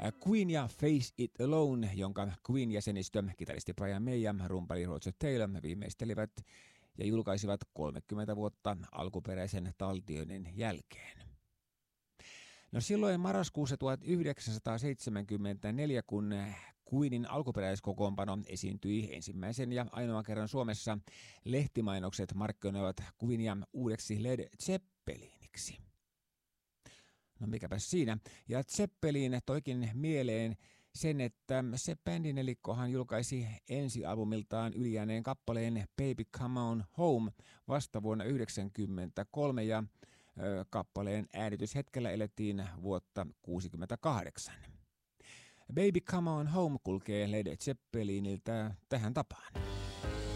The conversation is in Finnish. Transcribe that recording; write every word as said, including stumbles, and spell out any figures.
Queen ja Face It Alone, jonka Queen-jäsenistö, kitaristi Brian May ja rumpali Roger Taylor viimeistelivät ja julkaisivat kolmekymmentä vuotta alkuperäisen taltioinnin jälkeen. No silloin marraskuussa tuhatyhdeksänsataaseitsemänkymmentäneljä, kun Queenin alkuperäiskokoonpano esiintyi ensimmäisen ja ainoan kerran Suomessa, lehtimainokset markkinoivat Queenia uudeksi Led Zeppeliniksi. No mikäpäs siinä. Ja Zeppelin toikin mieleen sen, että se bändinelikkohan julkaisi ensialbumiltaan ylijääneen kappaleen Baby Come On Home vasta vuonna yhdeksänkymmentäkolme ja ö, kappaleen äänityshetkellä elettiin vuotta kuusikymmentäkahdeksan. Baby Come On Home kulkee Led Zeppeliniltä tähän tapaan.